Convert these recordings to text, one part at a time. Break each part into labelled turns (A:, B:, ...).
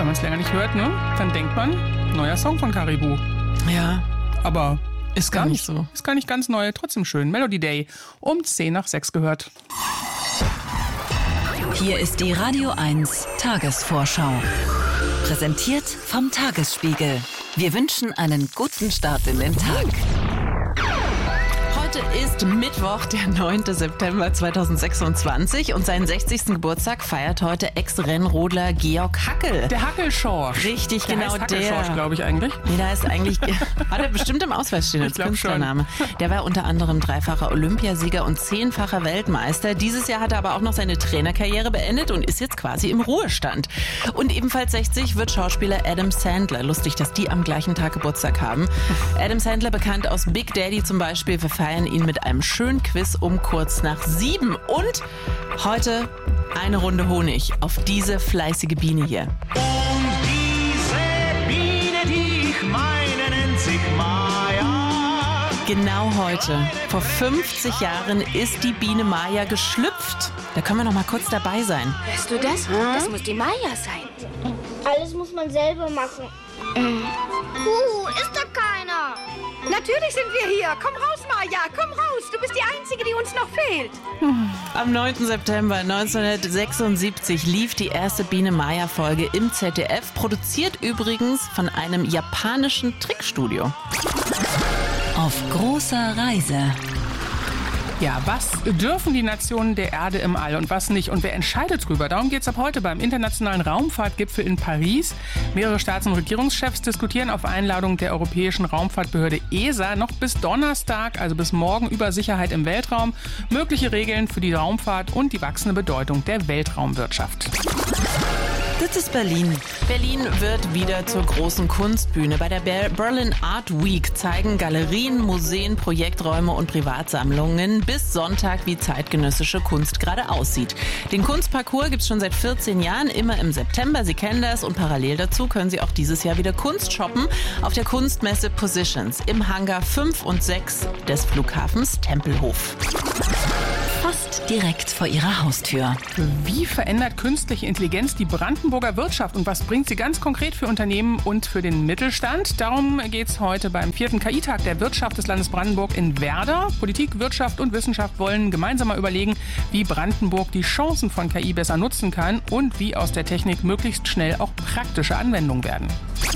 A: wenn man es länger nicht hört, ne? Dann denkt man, neuer Song von Caribou.
B: Ja.
A: Aber
B: ist gar nicht so.
A: Ist gar nicht ganz neu, trotzdem schön. Melody Day um 10:10 gehört.
C: Hier ist die Radio 1 Tagesvorschau. Präsentiert vom Tagesspiegel. Wir wünschen einen guten Start in den Tag.
B: Heute ist Mittwoch, der 9. September 2026 und seinen 60. Geburtstag feiert heute Ex-Rennrodler Georg Hackel.
A: Der Hackel-Schorsch.
B: Richtig,
A: der
B: genau
A: heißt Hackel-Schorsch, glaube ich eigentlich.
B: Nee, da ist eigentlich, hat er bestimmt im Ausweis stehen als Künstlername. Der war unter anderem dreifacher Olympiasieger und 10-facher Weltmeister. Dieses Jahr hat er aber auch noch seine Trainerkarriere beendet und ist jetzt quasi im Ruhestand. Und ebenfalls 60 wird Schauspieler Adam Sandler. Lustig, dass die am gleichen Tag Geburtstag haben. Adam Sandler, bekannt aus Big Daddy zum Beispiel. Wir feiern ihn mit einem schönen Quiz um kurz nach 7. Und heute eine Runde Honig auf diese fleißige Biene hier.
D: Und diese Biene, die ich meine, nennt sich Maya.
B: Genau heute, vor 50 Jahren, ist die Biene Maya geschlüpft. Da können wir noch mal kurz dabei sein.
E: Hörst du das? Das muss die Maya sein.
F: Alles muss man selber machen. Ist da keiner?
G: Natürlich sind wir hier. Komm raus, Maya, komm raus. Du bist die Einzige, die uns noch fehlt.
B: Am 9. September 1976 lief die erste Biene-Maya-Folge im ZDF, produziert übrigens von einem japanischen Trickstudio.
C: Auf großer Reise.
A: Ja, was dürfen die Nationen der Erde im All und was nicht? Und wer entscheidet drüber? Darum geht es ab heute beim Internationalen Raumfahrtgipfel in Paris. Mehrere Staats- und Regierungschefs diskutieren auf Einladung der Europäischen Raumfahrtbehörde ESA noch bis Donnerstag, also bis morgen, über Sicherheit im Weltraum, mögliche Regeln für die Raumfahrt und die wachsende Bedeutung der Weltraumwirtschaft.
B: Das ist Berlin. Berlin wird wieder zur großen Kunstbühne. Bei der Berlin Art Week zeigen Galerien, Museen, Projekträume und Privatsammlungen bis Sonntag, wie zeitgenössische Kunst gerade aussieht. Den Kunstparcours gibt es schon seit 14 Jahren, immer im September. Sie kennen das und parallel dazu können Sie auch dieses Jahr wieder Kunst shoppen auf der Kunstmesse Positions im Hangar 5 und 6 des Flughafens Tempelhof.
C: Fast direkt vor Ihrer Haustür.
A: Wie verändert künstliche Intelligenz die Brandenburger Wirtschaft und was bringt sie ganz konkret für Unternehmen und für den Mittelstand? Darum geht es heute beim 4. KI-Tag der Wirtschaft des Landes Brandenburg in Werder. Politik, Wirtschaft und Wissenschaft wollen gemeinsam mal überlegen, wie Brandenburg die Chancen von KI besser nutzen kann und wie aus der Technik möglichst schnell auch praktische Anwendungen werden.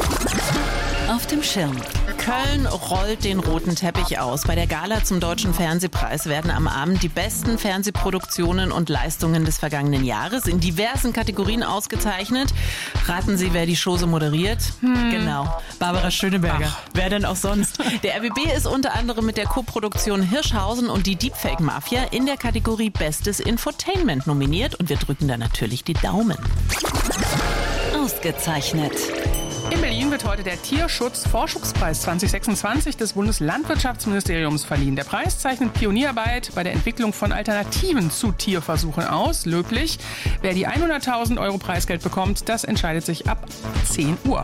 C: Auf dem Schirm.
B: Köln rollt den roten Teppich aus. Bei der Gala zum Deutschen Fernsehpreis werden am Abend die besten Fernsehproduktionen und Leistungen des vergangenen Jahres in diversen Kategorien ausgezeichnet. Raten Sie, wer die Show so moderiert? Genau, Barbara Schöneberger. Wer denn auch sonst? Der RBB ist unter anderem mit der Koproduktion Hirschhausen und die Deepfake-Mafia in der Kategorie Bestes Infotainment nominiert. Und wir drücken da natürlich die Daumen.
C: Ausgezeichnet.
A: In Berlin wird heute der Tierschutzforschungspreis 2026 des Bundeslandwirtschaftsministeriums verliehen. Der Preis zeichnet Pionierarbeit bei der Entwicklung von Alternativen zu Tierversuchen aus. Löblich. Wer die 100.000 € Preisgeld bekommt, das entscheidet sich ab 10 Uhr.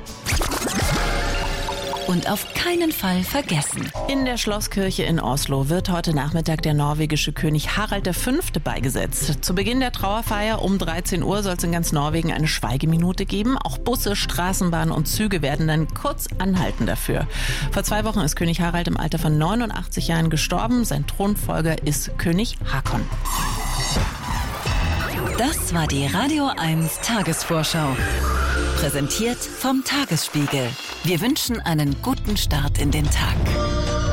C: Und auf keinen Fall vergessen.
B: In der Schlosskirche in Oslo wird heute Nachmittag der norwegische König Harald V. beigesetzt. Zu Beginn der Trauerfeier um 13 Uhr soll es in ganz Norwegen eine Schweigeminute geben. Auch Busse, Straßenbahnen und Züge werden dann kurz anhalten dafür. Vor 2 Wochen ist König Harald im Alter von 89 Jahren gestorben. Sein Thronfolger ist König Hakon.
C: Das war die Radio 1 Tagesvorschau. Präsentiert vom Tagesspiegel. Wir wünschen einen guten Start in den Tag.